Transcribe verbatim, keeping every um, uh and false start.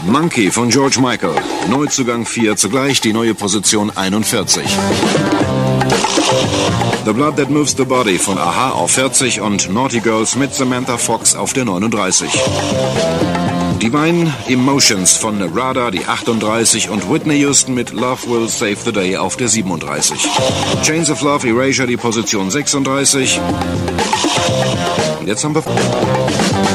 Monkey von George Michael. Neuzugang vier, zugleich die neue Position einundvierzig. The Blood That Moves the Body von a-ha auf vierzig und Naughty Girls mit Samantha Fox auf der neununddreißig. Divine Emotions von Rada, die achtunddreißig, und Whitney Houston mit Love Will Save the Day auf der siebenunddreißig. Chains of Love, Erasure, die Position sechsunddreißig. Und jetzt haben wir...